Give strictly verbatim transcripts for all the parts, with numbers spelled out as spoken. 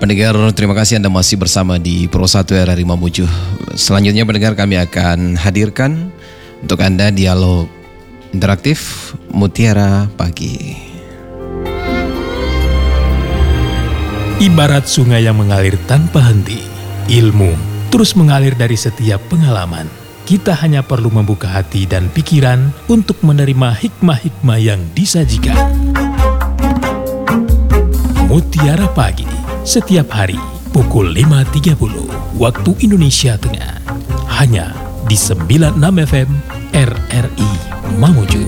Pendengar, terima kasih Anda masih bersama di Pro satu R R I Mamuju. Selanjutnya pendengar, kami akan hadirkan untuk Anda dialog interaktif Mutiara Pagi. Ibarat sungai yang mengalir tanpa henti, ilmu terus mengalir dari setiap pengalaman. Kita hanya perlu membuka hati dan pikiran untuk menerima hikmah-hikmah yang disajikan. Mutiara Pagi, setiap hari pukul lima tiga puluh waktu Indonesia Tengah, hanya di sembilan puluh enam F M R R I Mamuju.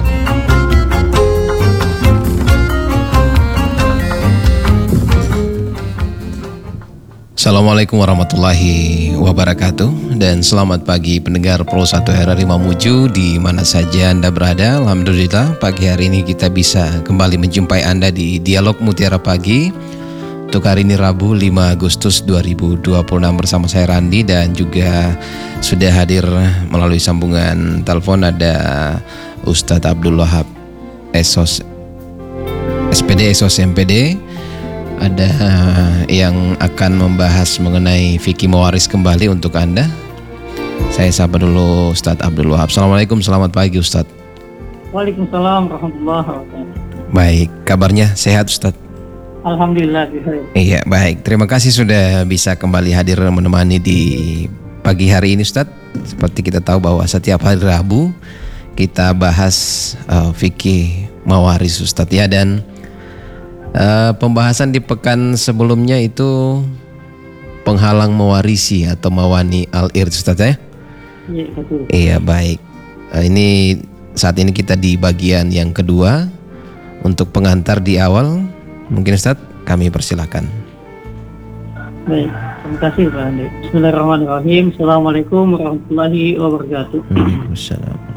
Assalamualaikum warahmatullahi wabarakatuh, dan selamat pagi pendengar Pro satu R R I Mamuju di mana saja Anda berada. Alhamdulillah pagi hari ini kita bisa kembali menjumpai Anda di Dialog Mutiara Pagi untuk hari ini Rabu lima Agustus dua ribu dua puluh enam bersama saya Randi, dan juga sudah hadir melalui sambungan telepon ada Ustadz Abdul Wahab Esos S P D Esos M P D. Ada yang akan membahas mengenai fikih mewaris kembali untuk Anda. Saya sapa dulu Ustadz Abdul Wahab. Assalamualaikum, selamat pagi Ustadz. Waalaikumsalam warahmatullahi wabarakatuh. Baik, kabarnya sehat Ustadz? Alhamdulillah. Iya, baik. Terima kasih sudah bisa kembali hadir menemani di pagi hari ini Ustadz. Seperti kita tahu bahwa setiap hari Rabu kita bahas uh, fikih mewaris Ustadz ya, dan Uh, pembahasan di pekan sebelumnya itu penghalang mewarisi atau mawani al-irth Ustaz ya? Iya, betul. Iya, baik. Uh, ini saat ini kita di bagian yang kedua. Untuk pengantar di awal, mungkin Ustaz kami persilakan. Baik, terima kasih Pak Andi. Bismillahirrahmanirrahim. Assalamualaikum warahmatullahi wabarakatuh. Waalaikumsalam.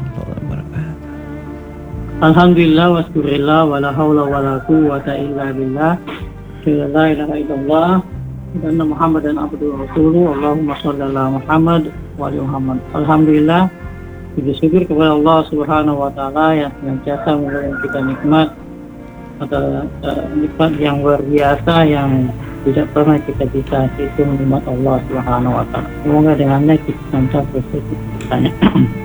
Alhamdulillah waskurillah wala hawla wala quwwata illa billah. La ilaha illallah wa anna Muhammadan abduhu wa rasuluhu. Allahumma shalli ala Muhammad wa ali Muhammad. Alhamdulillah, puji syukur kepada Allah Subhanahu wa taala yang senantiasa memberikan kita nikmat atau uh, nikmat yang luar biasa yang tidak pernah kita bisa hitung nikmat Allah Subhanahu wa taala. Semoga dengannya kita senantiasa bersyukur.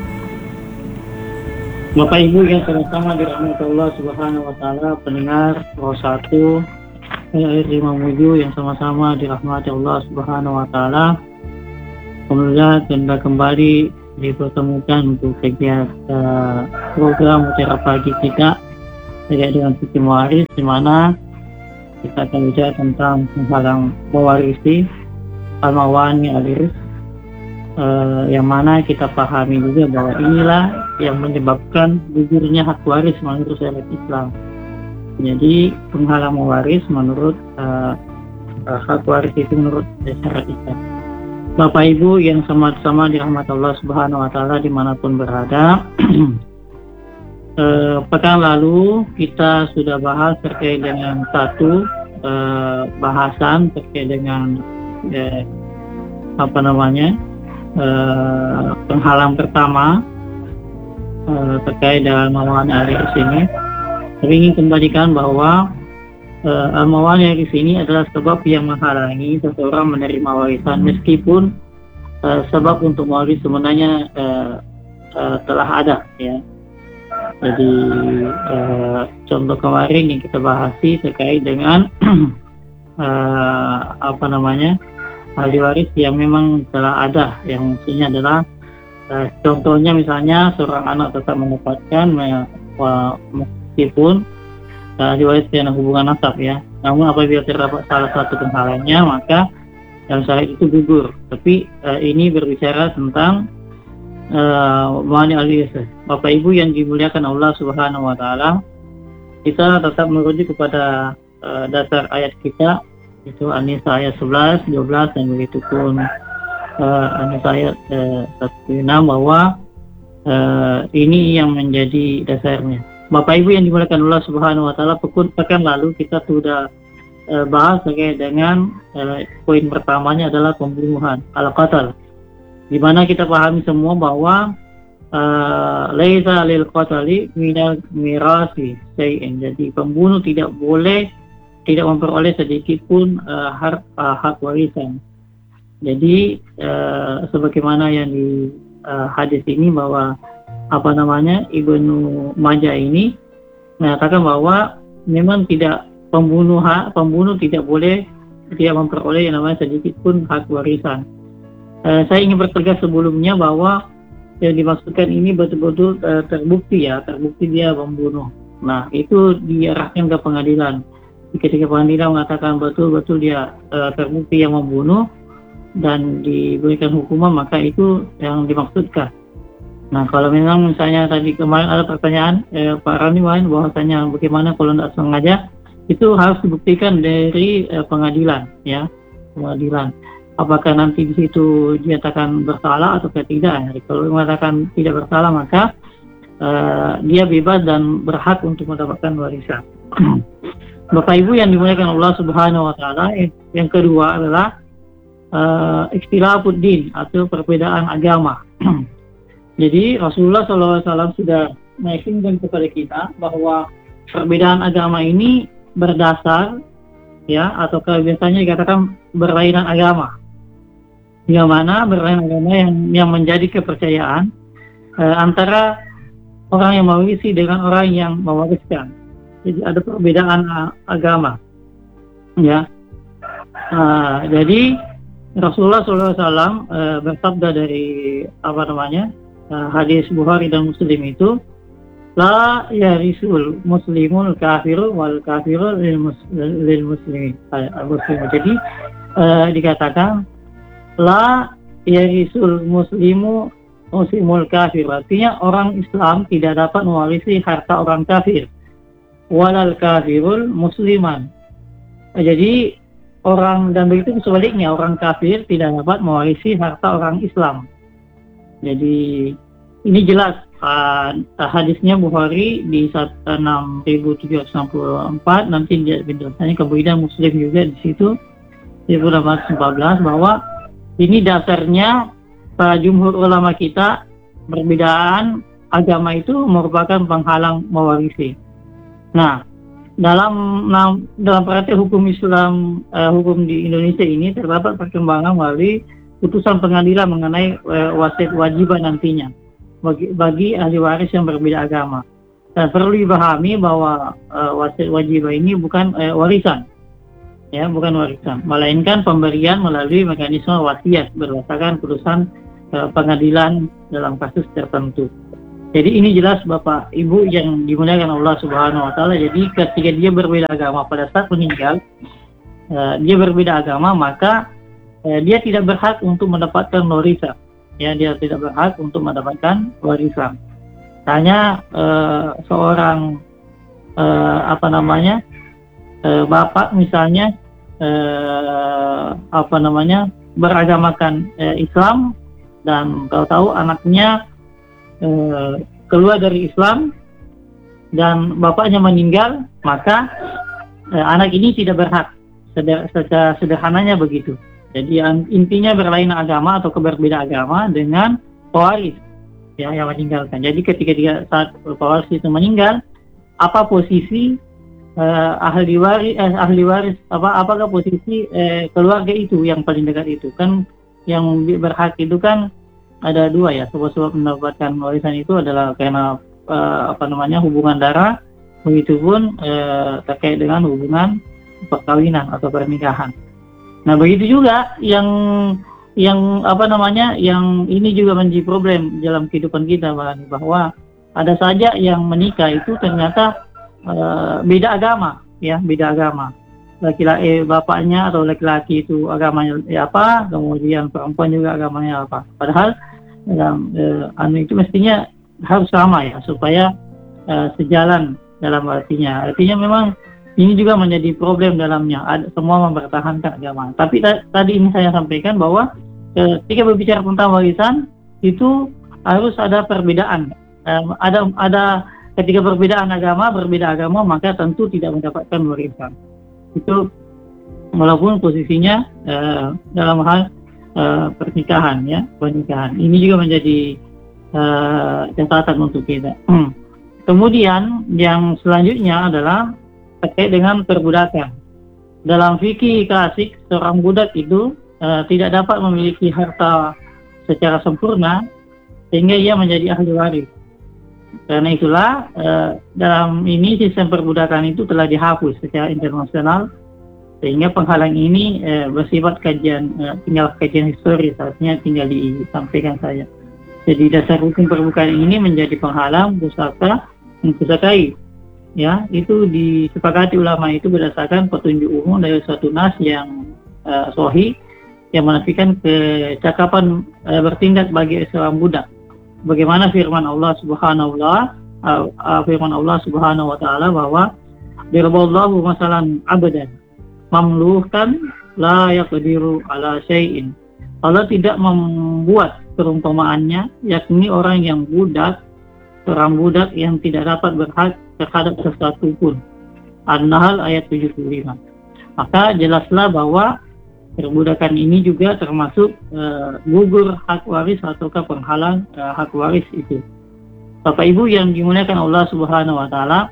Bapak Ibu yang sama-sama dirahmati Allah Subhanahu wa taala, pendengar Pro satu R R I Mamuju yang sama-sama dirahmati Allah Subhanahu wa taala. Alhamdulillah kita kembali dipertemukan untuk kegiatan uh, program Mutiara Pagi kita terkait dengan fikih mewaris, di mana kita akan bicara tentang penghalang mewarisi al-mawani al-irth. Uh, yang mana kita pahami juga bahwa inilah yang menyebabkan gugurnya hak waris menurut syariat Islam. Jadi penghalang mewaris menurut uh, uh, hak waris itu menurut syariat Islam. Bapak Ibu yang sama-sama dirahmati Allah Subhanahu wa taala dimanapun berada. uh, pekan lalu kita sudah bahas terkait dengan satu uh, bahasan terkait dengan uh, apa namanya Uh, penghalang pertama uh, terkait dengan mawani al-irth ini. Saya ingin kembalikan bahwa uh, al-mawani al-irth ini adalah sebab yang menghalangi seseorang menerima warisan, meskipun uh, sebab untuk mewaris sebenarnya uh, uh, telah ada ya. Jadi uh, contoh kemarin yang kita bahasi terkait dengan uh, apa namanya ahli waris yang memang telah ada, yang maksudnya adalah uh, contohnya misalnya seorang anak tetap mendapatkan uh, meskipun uh, ahli waris dengan hubungan nasab ya, namun apabila terdapat salah satu penghalangnya maka yang salah itu gugur. Tapi uh, ini berbicara tentang uh, mawani al-irth. Bapak Ibu yang dimuliakan Allah Subhanahu wa taala, kita tetap merujuk kepada uh, dasar ayat kita, itu An-Nisa ayat sebelas, dua belas, dan begitu pun uh, An-Nisa ayat uh, satu enam, bahwa uh, ini yang menjadi dasarnya. Bapak Ibu yang dimuliakan Allah Subhanahu wa taala, pekan lalu kita sudah uh, bahas terkait dengan uh, poin pertamanya adalah pembunuhan al-qatal, di mana kita pahami semua bahwa laisa lil qatali minal mirasi shay'in. Jadi pembunuh tidak boleh tidak memperoleh sedikit pun uh, hak, uh, hak warisan. Jadi uh, sebagaimana yang di uh, hadis ini bahwa apa namanya Ibnu Majah ini mengatakan bahwa memang tidak pembunuh pembunuh tidak boleh tidak memperoleh yang namanya sedikit pun hak warisan. Uh, saya ingin bertegas sebelumnya bahwa yang dimaksudkan ini betul-betul uh, terbukti ya, terbukti dia membunuh. Nah, itu diarahkan ke pengadilan. Ketika pengadilan mengatakan betul-betul dia uh, terbukti yang membunuh dan diberikan hukuman, maka itu yang dimaksudkan. Nah, kalau memang misalnya tadi kemarin ada pertanyaan eh, Pak Rani bahwasanya bagaimana kalau tidak sengaja, itu harus dibuktikan dari eh, pengadilan, ya, pengadilan. Apakah nanti di situ dinyatakan bersalah atau tidak? Jadi, kalau mengatakan tidak bersalah, maka eh, dia bebas dan berhak untuk mendapatkan warisan. Bapak Ibu yang dimuliakan Allah Subhanahu Wa Taala, yang kedua adalah uh, ikhtilafuddin atau perbedaan agama. Jadi Rasulullah shallallahu alaihi wasallam sudah meyakinkan kepada kita bahwa perbedaan agama ini berdasar, ya, atau biasanya dikatakan berlainan agama. Yang mana berlainan agama yang yang menjadi kepercayaan uh, antara orang yang mewarisi dengan orang yang mewariskan. Jadi ada perbedaan uh, agama, ya. Uh, jadi Rasulullah shallallahu alaihi wasallam uh, bersabda dari apa namanya uh, hadis Bukhari dan Muslim itu, la yarisul muslimul kafiru wal kafiru lil, mus, lil muslimin. Uh, muslim. Jadi uh, dikatakan la yarisul muslimu muslimul kafir, artinya orang Islam tidak dapat mewarisi harta orang kafir. Walal kafirul musliman. Jadi orang, dan begitu sebaliknya, orang kafir tidak dapat mewarisi harta orang Islam. Jadi ini jelas uh, hadisnya Bukhari di enam ribu tujuh ratus enam puluh empat, nanti penjelasannya kemudian Muslim juga di situ seribu delapan ratus empat belas, bahwa ini dasarnya para jumhur ulama kita, perbedaan agama itu merupakan penghalang mewarisi. Nah, dalam dalam praktek hukum Islam, uh, hukum di Indonesia ini terdapat perkembangan melalui putusan pengadilan mengenai uh, wasiat wajiban nantinya bagi, bagi ahli waris yang berbeda agama. Dan perlu dipahami bahwa uh, wasiat wajiban ini bukan uh, warisan, ya, bukan warisan, melainkan pemberian melalui mekanisme wasiat berdasarkan putusan uh, pengadilan dalam kasus tertentu. Jadi ini jelas Bapak Ibu yang dimuliakan Allah Subhanahu Wa Taala. Jadi ketika dia berbeda agama pada saat meninggal, uh, dia berbeda agama, maka uh, dia tidak berhak untuk mendapatkan warisan. Ya, dia tidak berhak untuk mendapatkan warisan. Hanya uh, seorang uh, apa namanya uh, bapak misalnya uh, apa namanya beragamakan uh, Islam, dan kalau tahu anaknya Uh, keluar dari Islam dan bapaknya meninggal, maka uh, anak ini tidak berhak. Seder, secara sederhananya begitu. Jadi an, intinya berlainan agama atau berbeda agama dengan pewaris, ya, yang meninggalkan. Jadi ketika dia saat pewaris itu meninggal, apa posisi uh, ahli waris, eh, ahli waris apa apakah posisi eh, keluarga itu yang paling dekat itu? Kan yang berhak itu kan ada dua, ya. Sebab-sebab mendapatkan warisan itu adalah karena uh, apa namanya hubungan darah, begitupun uh, terkait dengan hubungan perkawinan atau pernikahan. Nah, begitu juga yang yang apa namanya yang ini juga menjadi problem dalam kehidupan kita, bahwa ada saja yang menikah itu ternyata uh, beda agama, ya, beda agama. Laki-laki bapaknya atau laki-laki itu agamanya ya apa, kemudian perempuan juga agamanya apa. Padahal dalam eh, anu itu mestinya harus sama, ya, supaya eh, sejalan dalam artinya. Artinya memang ini juga menjadi problem dalamnya. Ada, semua mempertahankan agama. Tapi ta- tadi ini saya sampaikan bahwa eh, ketika berbicara tentang warisan itu harus ada perbedaan. Eh, ada ada ketika perbedaan agama, berbeda agama, maka tentu tidak mendapatkan warisan. Itu walaupun posisinya uh, dalam hal uh, pernikahan, ya, pernikahan. Ini juga menjadi uh, catatan untuk kita. Kemudian yang selanjutnya adalah terkait dengan perbudakan. dalam fikih klasik seorang budak itu uh, tidak dapat memiliki harta secara sempurna sehingga ia menjadi ahli waris. Karena itulah uh, dalam ini sistem perbudakan itu telah dihapus secara internasional, sehingga penghalang ini uh, bersifat kajian uh, tinggal kajian historis, artinya tinggal disampaikan saja. Jadi dasar hukum perbudakan ini menjadi penghalang pusaka mempusakai. Ya, itu disepakati ulama itu berdasarkan petunjuk umum dari suatu nas yang uh, sahih yang menafikan kecakapan uh, bertindak bagi seorang budak. Bagaimana firman Allah Subhanahu wa uh, uh, firman Allah Subhanahu wa taala bahwa diraballahu masalan abadan mamlukan la yaqdiru ala syai'in. Allah tidak membuat perumpamaannya, yakni orang yang budak, seorang budak yang tidak dapat berhak terhadap sesuatu pun. An-Nahl ayat tujuh puluh lima. Maka jelaslah bahwa perbudakan ini juga termasuk uh, gugur hak waris ataukah penghalang uh, hak waris itu. Bapak Ibu yang dimuliakan Allah Subhanahu wa taala,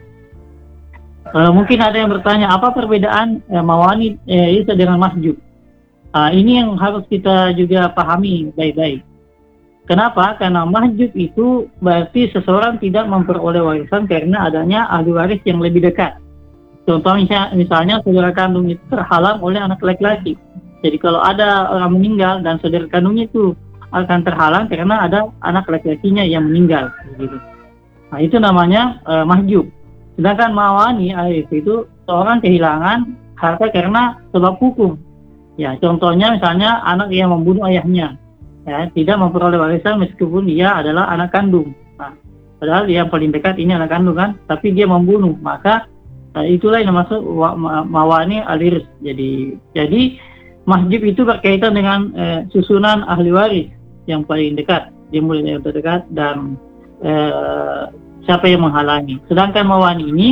uh, mungkin ada yang bertanya apa perbedaan uh, mawani uh, Isa dengan mahjub. Uh, ini yang harus kita juga pahami baik-baik. Kenapa? Karena mahjub itu berarti seseorang tidak memperoleh warisan karena adanya ahli waris yang lebih dekat. Contoh misalnya, misalnya saudara kandung itu terhalang oleh anak laki-laki. Jadi kalau ada orang meninggal dan saudara kandungnya itu akan terhalang karena ada anak laki-lakinya yang meninggal. Gitu. Nah itu namanya uh, mahjub. Sedangkan mawani itu seorang kehilangan harta karena sebab hukum. Ya, contohnya misalnya anak yang membunuh ayahnya. Ya, tidak memperoleh warisan meskipun dia adalah anak kandung. Nah, padahal yang paling dekat ini anak kandung kan, tapi dia membunuh, maka uh, itulah yang dimaksud ma mawani aliris. Jadi, jadi mahjub itu berkaitan dengan uh, susunan ahli waris yang paling dekat, dimulai dari yang terdekat dan uh, siapa yang menghalangi. Sedangkan mawani ini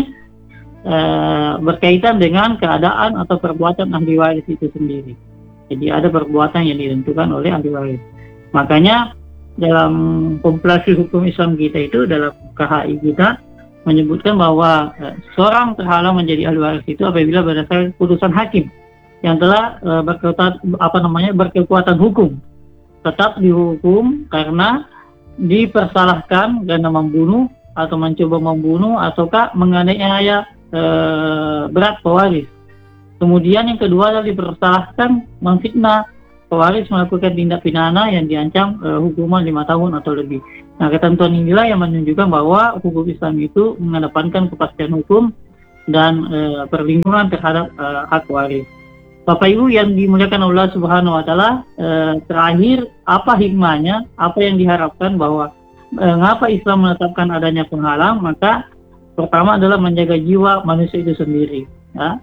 uh, berkaitan dengan keadaan atau perbuatan ahli waris itu sendiri. Jadi ada perbuatan yang ditentukan oleh ahli waris. Makanya dalam kompilasi hukum Islam kita itu, dalam K H I kita menyebutkan bahwa eh, seorang terhalang menjadi ahli waris itu apabila berdasarkan putusan hakim yang telah eh, berkekuatan apa namanya berkekuatan hukum, tetap dihukum karena dipersalahkan karena membunuh atau mencoba membunuh ataukah menganiaya eh, berat pewaris. Kemudian yang kedua adalah dipersalahkan memfitnah pewaris melakukan tindak pidana yang diancam uh, hukuman lima tahun atau lebih. Nah, ketentuan inilah yang menunjukkan bahwa hukum Islam itu mengedepankan kepastian hukum dan uh, perlindungan terhadap uh, hak waris. Bapak Ibu yang dimuliakan Allah Subhanahu wa taala, uh, terakhir apa hikmahnya, apa yang diharapkan bahwa uh, mengapa Islam menetapkan adanya penghalang? Maka pertama adalah menjaga jiwa manusia itu sendiri, ya.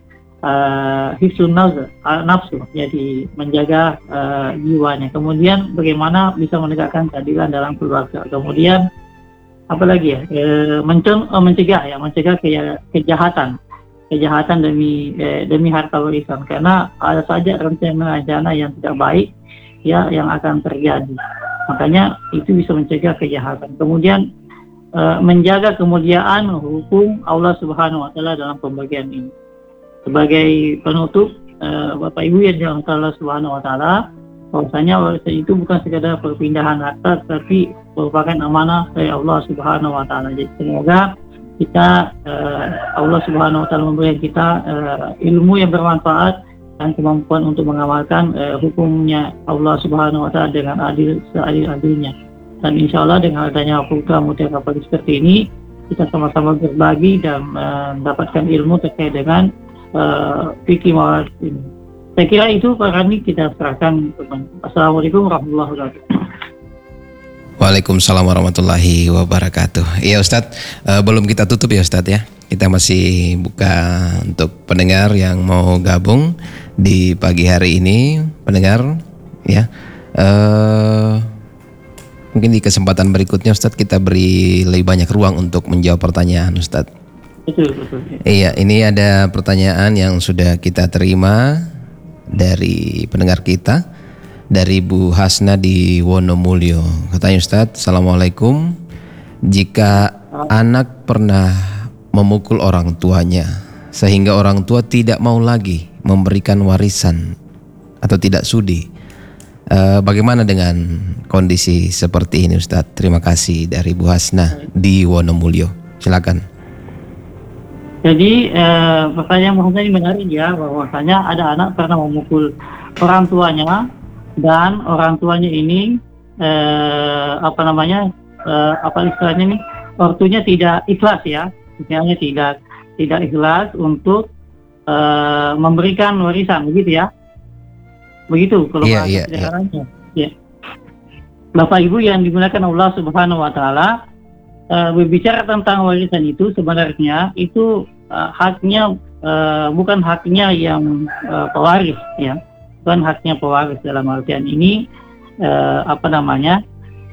Uh, hifzun uh, nafsu, jadi menjaga uh, jiwanya. Kemudian bagaimana bisa menegakkan keadilan dalam keluarga. Kemudian apa lagi ya, uh, menceng, uh, mencegah ya, mencegah ke, kejahatan, kejahatan demi eh, demi harta warisan. Karena ada saja rencana-rencana yang tidak baik ya yang akan terjadi. Makanya itu bisa mencegah kejahatan. Kemudian uh, menjaga kemuliaan hukum Allah Subhanahu wa taala dalam pembagian ini. Sebagai penutup, uh, Bapak Ibu yang dirahmati Allah Subhanahu wa taala, bahwasanya warisan itu bukan sekadar perpindahan harta, tapi merupakan amanah dari Allah Subhanahu wa taala. Jadi semoga kita uh, Allah Subhanahu wa taala memberikan kita uh, ilmu yang bermanfaat dan kemampuan untuk mengamalkan uh, hukumnya Allah Subhanahu wa taala dengan adil seadil-adilnya. Dan insya Allah dengan adanya program Mutiara Pagi seperti ini, kita sama-sama berbagi dan uh, mendapatkan ilmu terkait dengan Uh, fikih mawaris ini. Saya kira itu Pak Rani, kita serahkan. Assalamualaikum warahmatullahi wabarakatuh. Waalaikumsalam warahmatullahi wabarakatuh. Iya Ustadz, uh, belum kita tutup ya Ustadz ya. Kita masih buka untuk pendengar yang mau gabung di pagi hari ini, pendengar ya. Uh, mungkin di kesempatan berikutnya Ustadz kita beri lebih banyak ruang untuk menjawab pertanyaan Ustadz. Betul, betul. Iya, ini ada pertanyaan yang sudah kita terima dari pendengar kita, dari Bu Hasna di Wonomulyo. Katanya Ustadz, Assalamualaikum. Jika anak pernah memukul orang tuanya sehingga orang tua tidak mau lagi memberikan warisan atau tidak sudi. Uh, bagaimana dengan kondisi seperti ini Ustadz? Terima kasih dari Bu Hasna di Wonomulyo. Silakan. Jadi eh, pertanyaan Bu Hasna ini menarik ya, bahwasanya ada anak pernah memukul orang tuanya dan orang tuanya ini eh, apa namanya eh, apa istilahnya nih, ortunya tidak ikhlas ya, istilahnya tidak tidak ikhlas untuk eh, memberikan warisan, begitu ya, begitu kalau yeah, bahasa yeah, sederhananya. Yeah. Bapak Ibu yang dimuliakan Allah Subhanahu Wa Taala, uh, berbicara tentang warisan itu sebenarnya itu uh, haknya uh, bukan haknya yang uh, pewaris ya. Bukan haknya pewaris dalam artian ini uh, apa namanya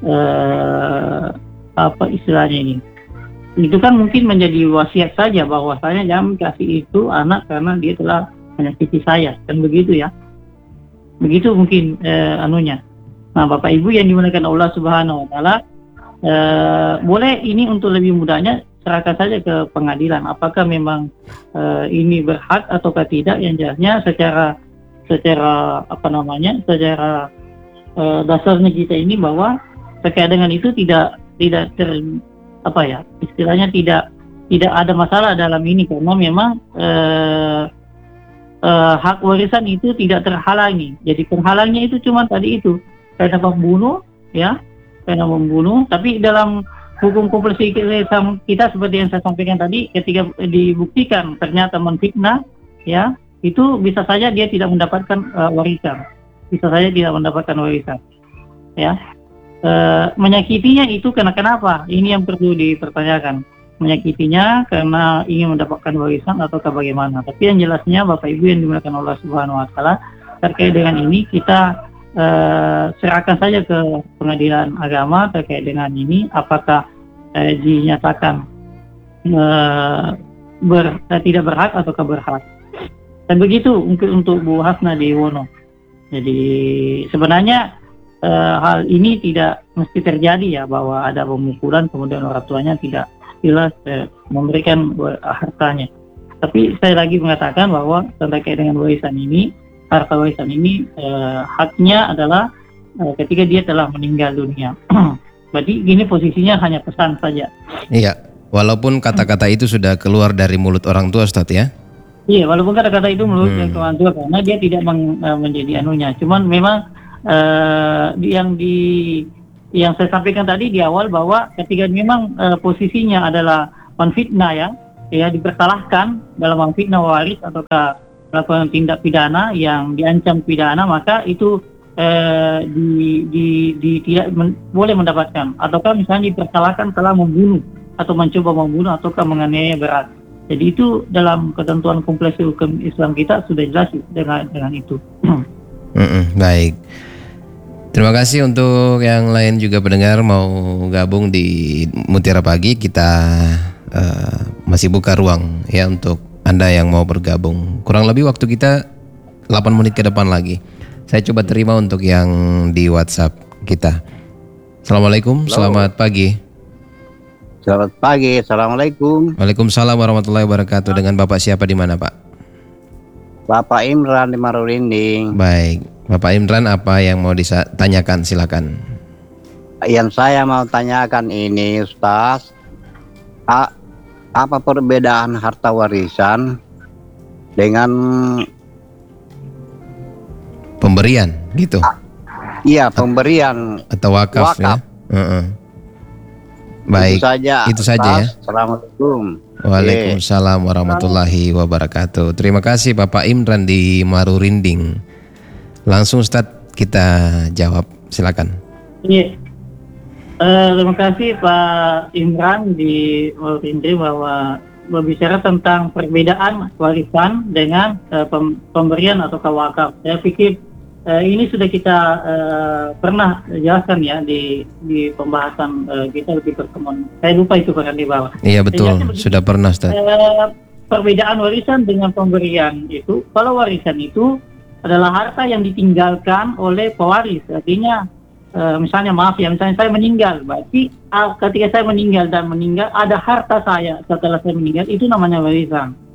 uh, apa istilahnya ini, itu kan mungkin menjadi wasiat saja bahwasanya jangan kasih itu anak karena dia telah menyakiti saya, kan begitu ya, begitu mungkin uh, anunya. Nah Bapak Ibu yang dimuliakan Allah Subhanahu Wa Taala, uh, boleh ini untuk lebih mudahnya serahkan saja ke pengadilan apakah memang uh, ini berhak ataukah tidak. Yang jelasnya secara secara apa namanya secara uh, dasarnya kita ini bahwa terkait dengan itu tidak tidak ter apa ya istilahnya tidak tidak ada masalah dalam ini, karena memang uh, uh, hak warisan itu tidak terhalangi. Jadi terhalangnya itu cuma tadi itu karena membunuh ya, karena membunuh. Tapi dalam hukum kompulsi kita seperti yang saya sampaikan tadi, ketika dibuktikan ternyata menfitnah ya, itu bisa saja dia tidak mendapatkan uh, warisan, bisa saja tidak mendapatkan warisan, ya. Uh, menyakitinya itu karena kenapa? Ini yang perlu dipertanyakan. Menyakitinya karena ingin mendapatkan warisan ataukah bagaimana? Tapi yang jelasnya Bapak Ibu yang dimuliakan Allah Subhanahu Wa Taala, terkait dengan ini kita uh, serahkan saja ke pengadilan agama terkait dengan ini, apakah uh, dinyatakan uh, ber, uh, tidak berhak ataukah berhak. Dan begitu mungkin untuk Bu Hasna di Wono. Jadi sebenarnya e, hal ini tidak mesti terjadi ya, bahwa ada pemukulan kemudian orang tuanya tidak jelas e, memberikan hartanya. Tapi saya lagi mengatakan bahwa terkait dengan warisan ini, harta warisan ini e, haknya adalah e, ketika dia telah meninggal dunia. Berarti gini posisinya hanya pesan saja. Iya, walaupun kata-kata itu sudah keluar dari mulut orang tua Ustadz ya. Iya, walaupun kata-kata itu menurut hmm. orang tua karena dia tidak meng, uh, menjadi anunya. Cuman memang uh, yang di yang saya sampaikan tadi di awal bahwa ketika memang uh, posisinya adalah menfitnah ya, ya dipersalahkan dalam memfitnah waris ataukah melakukan tindak pidana yang diancam pidana, maka itu uh, di, di, di tidak men, boleh mendapatkan. Ataukah misalnya dipersalahkan telah membunuh atau mencoba membunuh ataukah menganiaya berat. Jadi itu dalam ketentuan kompleks hukum Islam kita sudah jelas dengan dengan itu. Mm-mm, baik. Terima kasih untuk yang lain juga pendengar mau gabung di Mutiara Pagi. Kita uh, masih buka ruang ya untuk Anda yang mau bergabung. Kurang lebih waktu kita delapan menit ke depan lagi. Saya coba terima untuk yang di WhatsApp kita. Assalamualaikum, Halo. Selamat pagi. Selamat pagi, Assalamualaikum. Waalaikumsalam warahmatullahi wabarakatuh. Dengan Bapak siapa di mana Pak? Bapak Imran di Marurinding. Baik, Bapak Imran apa yang mau ditanyakan silakan. Yang saya mau tanyakan ini Ustaz, a, apa perbedaan harta warisan dengan pemberian gitu? Iya, pemberian atau wakaf, wakaf. Ya. Uh-uh. Baik, itu saja, itu saja ya. Assalamualaikum. Waalaikumsalam warahmatullahi wabarakatuh. Terima kasih Bapak Imran di Marurinding. Langsung Ustadz kita jawab, silakan. Iya, uh, terima kasih Pak Imran di Marurinding bahwa berbicara tentang perbedaan warisan dengan uh, pem- pemberian atau wakaf. Saya pikir Uh, ini sudah kita uh, pernah jelaskan ya di di pembahasan uh, kita di pertemuan. Saya lupa itu pernah di bawah. Iya betul, sudah pernah Ustaz. Uh, perbedaan warisan dengan pemberian itu, kalau warisan itu adalah harta yang ditinggalkan oleh pewaris. Artinya uh, misalnya maaf ya, misalnya saya meninggal, berarti uh, ketika saya meninggal dan meninggal ada harta saya setelah saya meninggal, itu namanya warisan.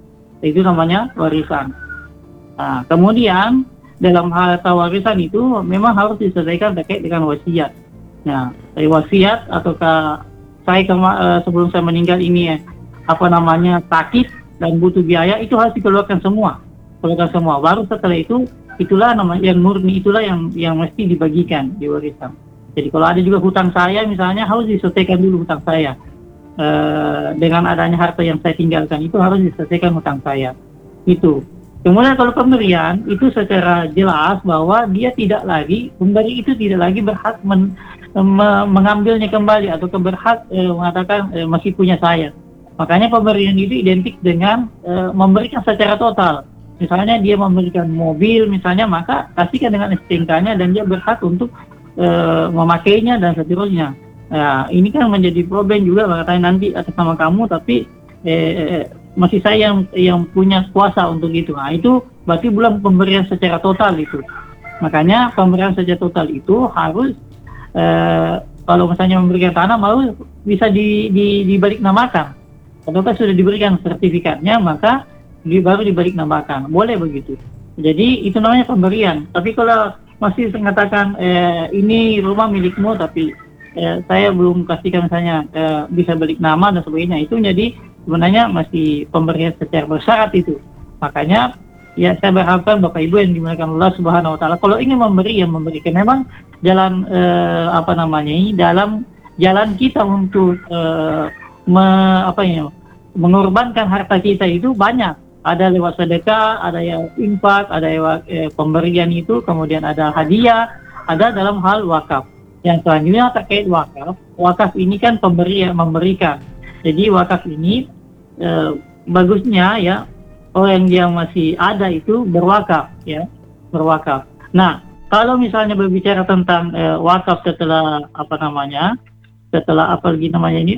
Itu namanya warisan. Nah, kemudian dalam harta warisan itu memang harus diselesaikan terkait dengan wasiat. Nah, wasiat ataukah saya kema- uh, sebelum saya meninggal ini ya, apa namanya sakit dan butuh biaya, itu harus dikeluarkan semua, keluarkan semua. Baru setelah itu itulah namanya yang murni, itulah yang yang mesti dibagikan di warisan. Jadi kalau ada juga hutang saya misalnya, harus diselesaikan dulu hutang saya. E, dengan adanya harta yang saya tinggalkan itu harus diselesaikan hutang saya. Itu. Kemudian kalau pemberian itu secara jelas bahwa dia tidak lagi, pemberi itu tidak lagi berhak men, me, mengambilnya kembali atau berhak e, mengatakan e, masih punya saya. Makanya pemberian itu identik dengan e, memberikan secara total. Misalnya dia memberikan mobil misalnya, maka kasihkan dengan S T N K-nya dan dia berhak untuk E, memakainya dan seterusnya. Nah, ini kan menjadi problem juga, katanya nanti atas nama kamu, tapi e, e, masih saya yang yang punya kuasa untuk itu. Nah, itu berarti belum pemberian secara total itu. Makanya pemberian secara total itu harus e, kalau misalnya memberikan tanah mau bisa di, di, dibalik namakan. Kalau sudah diberikan sertifikatnya, maka di, baru dibalik namakan. Boleh begitu. Jadi itu namanya pemberian. Tapi kalau masih mengatakan eh, ini rumah milikmu tapi eh, saya belum kasihkan misalnya eh, bisa balik nama dan sebagainya, itu jadi sebenarnya masih pemberian secara bersyarat itu. Makanya ya saya berharapkan Bapak Ibu yang dimuliakan Allah Subhanahu Wa Taala, kalau ingin memberi, yang memberikan memang jalan eh, apa namanya ini dalam jalan kita untuk eh, me, apa ya mengorbankan harta kita itu banyak. Ada lewat sedekah, ada yang infak, ada lewat eh, pemberian itu, kemudian ada hadiah, ada dalam hal wakaf. Yang selanjutnya terkait wakaf, wakaf ini kan pemberi yang memberikan. Jadi wakaf ini eh, bagusnya ya orang yang masih ada itu berwakaf ya, berwakaf. Nah, kalau misalnya berbicara tentang eh, wakaf setelah apa namanya, setelah apa lagi namanya ini,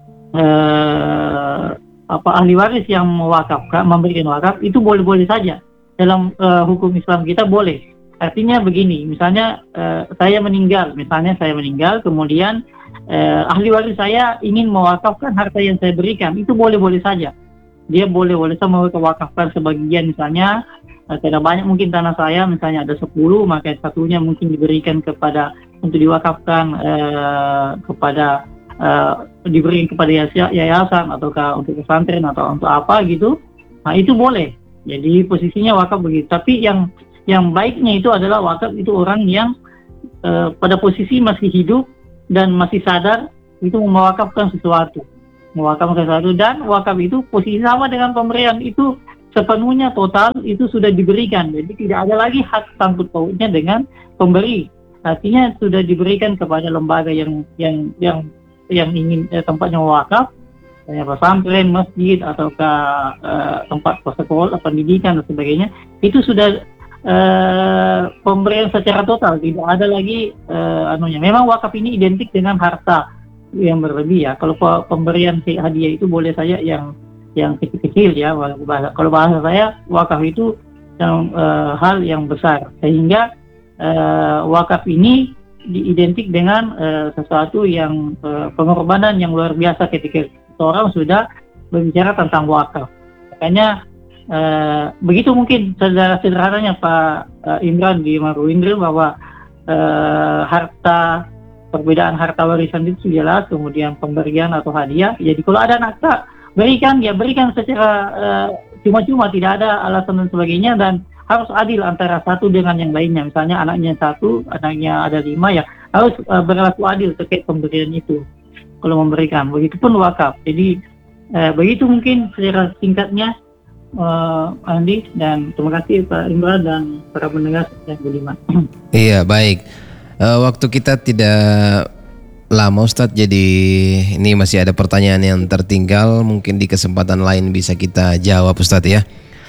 eh, apa ahli waris yang mewakafkan, memberikan wakaf, itu boleh-boleh saja dalam uh, hukum Islam kita boleh. Artinya begini, misalnya uh, saya meninggal, misalnya saya meninggal, kemudian uh, ahli waris saya ingin mewakafkan harta yang saya berikan, itu boleh-boleh saja. Dia boleh-boleh saja mewakafkan sebagian, misalnya uh, tidak banyak mungkin tanah saya, misalnya ada sepuluh, maka satunya mungkin diberikan kepada untuk diwakafkan uh, kepada Uh, diberikan kepada yayasan ataukah untuk pesantren atau untuk apa gitu. Nah itu boleh. Jadi posisinya wakaf begitu. Tapi yang yang baiknya itu adalah wakaf itu orang yang uh, pada posisi masih hidup dan masih sadar itu mewakafkan sesuatu, mewakafkan sesuatu dan wakaf itu posisi sama dengan pemberian itu sepenuhnya total itu sudah diberikan. Jadi tidak ada lagi hak sangkut pautnya dengan pemberi. Artinya sudah diberikan kepada lembaga yang yang yang yang ingin eh, tempatnya wakaf, kayak pesantren, masjid, ataukah eh, tempat sekolah, pendidikan dan sebagainya, itu sudah eh, pemberian secara total, tidak ada lagi eh, anunya. Memang wakaf ini identik dengan harta yang berlebih ya. Kalau pemberian hadiah itu boleh saja yang yang kecil-kecil ya. Kalau bahasa saya wakaf itu yang eh, hal yang besar, sehingga eh, wakaf ini diidentik dengan uh, sesuatu yang uh, pengorbanan yang luar biasa ketika seorang sudah berbicara tentang wakaf. Makanya uh, begitu mungkin sederhananya Pak uh, Imran di Maru Indri bahwa uh, harta perbedaan harta warisan itu jelas, kemudian pemberian atau hadiah. Jadi kalau ada nakta berikan, ya berikan secara uh, cuma-cuma, tidak ada alasan dan sebagainya, dan harus adil antara satu dengan yang lainnya. Misalnya anaknya satu, anaknya ada lima, ya harus uh, berlaku adil terkait pemberian itu kalau memberikan. Begitupun wakaf. Jadi uh, begitu mungkin secara singkatnya uh, Andi, dan terima kasih Pak Indra dan para pendengar yang budiman. Iya, baik. Uh, waktu kita tidak lama Ustadz, jadi ini masih ada pertanyaan yang tertinggal, mungkin di kesempatan lain bisa kita jawab Ustadz ya.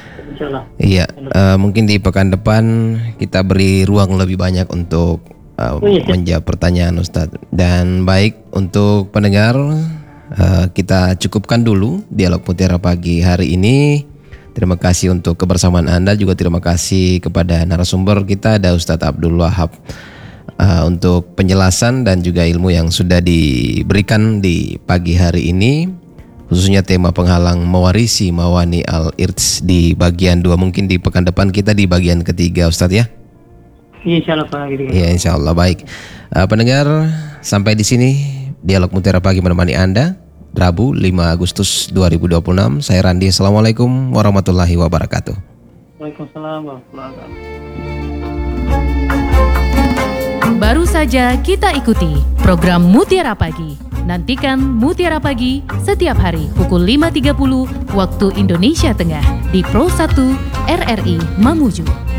Iya, uh, mungkin di pekan depan kita beri ruang lebih banyak untuk uh, oh, iya. menjawab pertanyaan Ustadz. Dan baik, untuk pendengar, uh, kita cukupkan dulu dialog Mutiara Pagi hari ini. Terima kasih untuk kebersamaan Anda, juga terima kasih kepada narasumber kita, ada Ustadz Abdul Wahab, uh, untuk penjelasan dan juga ilmu yang sudah diberikan di pagi hari ini. khususnya tema penghalang mewarisi mawani al-irts di bagian dua. Mungkin di pekan depan kita di bagian ketiga, Ustadz ya. Insya Allah Pak. Gitu. Ya, insya Allah. Baik, uh, pendengar, sampai di sini Dialog Mutiara Pagi menemani Anda Rabu lima Agustus dua ribu dua puluh enam. Saya Randi. Assalamualaikum warahmatullahi wabarakatuh. Waalaikumsalam warahmatullahi wabarakatuh. Baru saja kita ikuti program Mutiara Pagi. Nantikan Mutiara Pagi setiap hari pukul lima tiga puluh waktu Indonesia Tengah di Pro satu R R I Mamuju.